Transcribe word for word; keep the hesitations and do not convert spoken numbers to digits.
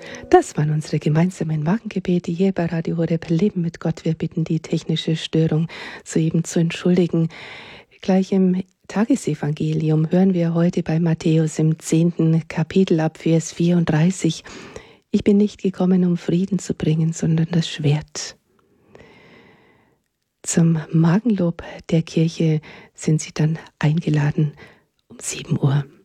Das waren unsere gemeinsamen Morgengebete hier bei Radio Horeb Leben mit Gott. Wir bitten die technische Störung soeben zu entschuldigen. Gleich im Tagesevangelium hören wir heute bei Matthäus im zehnten Kapitel ab Vers vierunddreißig. Ich bin nicht gekommen, um Frieden zu bringen, sondern das Schwert. Zum Morgenlob der Kirche sind Sie dann eingeladen um sieben Uhr.